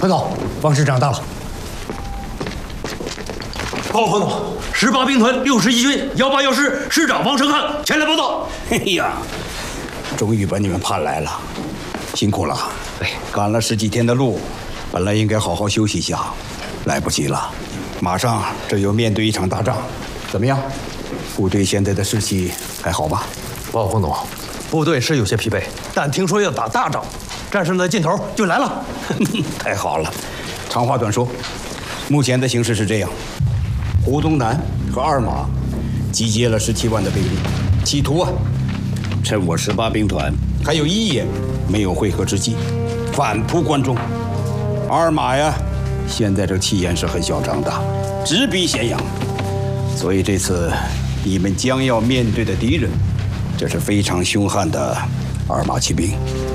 快走，王师长到了。 报彭总，18兵团61军181师师长王成汉前来报道。 哎呀，终于把你们盼来了，辛苦了。赶了10几天的路，本来应该好好休息一下，来不及了。马上这又面对一场大仗，怎么样？部队现在的士气还好吧？ 报彭总，部队是有些疲惫，但听说要打大仗，战胜的劲头就来了。 太好了。长话短说，目前的形势是这样：胡宗南和二马集结了17万的兵力，企图趁我18兵团还有1野没有会合之际，反扑关中。二马呀，现在这气焰是很嚣张的，直逼咸阳，所以这次你们将要面对的敌人，这是非常凶悍的二马骑兵。